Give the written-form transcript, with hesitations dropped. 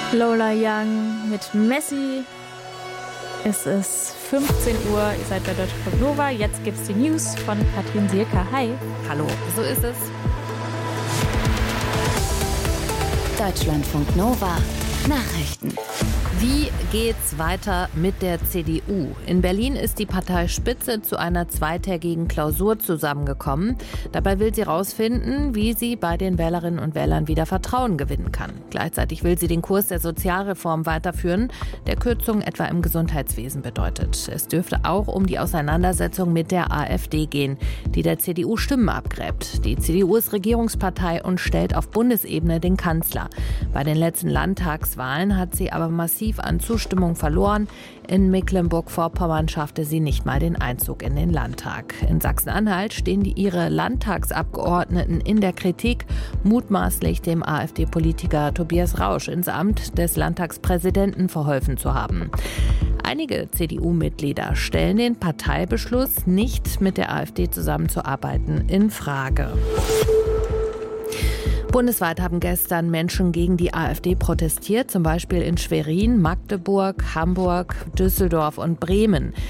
Lola Young mit Messi. Es ist 15 Uhr, ihr seid bei Deutschlandfunk Nova. Jetzt gibt's die News von Katrin Sielka. Hi. Hallo, so ist es. Deutschlandfunk Nova Nachrichten. Wie geht's weiter mit der CDU? In Berlin ist die Parteispitze zu einer zweitägigen Klausur zusammengekommen. Dabei will sie herausfinden, wie sie bei den Wählerinnen und Wählern wieder Vertrauen gewinnen kann. Gleichzeitig will sie den Kurs der Sozialreform weiterführen, der Kürzungen etwa im Gesundheitswesen bedeutet. Es dürfte auch um die Auseinandersetzung mit der AfD gehen, die der CDU Stimmen abgräbt. Die CDU ist Regierungspartei und stellt auf Bundesebene den Kanzler. Bei den letzten Landtagswahlen hat sie aber massiv an Zustimmung verloren. In Mecklenburg-Vorpommern schaffte sie nicht mal den Einzug in den Landtag. In Sachsen-Anhalt stehen ihre Landtagsabgeordneten in der Kritik, mutmaßlich dem AfD-Politiker Tobias Rausch ins Amt des Landtagspräsidenten verholfen zu haben. Einige CDU-Mitglieder stellen den Parteibeschluss, nicht mit der AfD zusammenzuarbeiten, in Frage. Bundesweit haben gestern Menschen gegen die AfD protestiert, zum Beispiel in Schwerin, Magdeburg, Hamburg, Düsseldorf und Bremen.